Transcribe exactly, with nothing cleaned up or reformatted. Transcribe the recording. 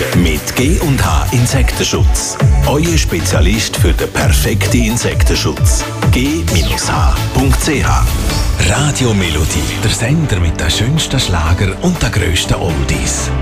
Mit G und H Insektenschutz. Euer Spezialist für den perfekten Insektenschutz. G H Punkt C H. Radio Melodie. Der Sender mit den schönsten Schlager und den grössten Oldies.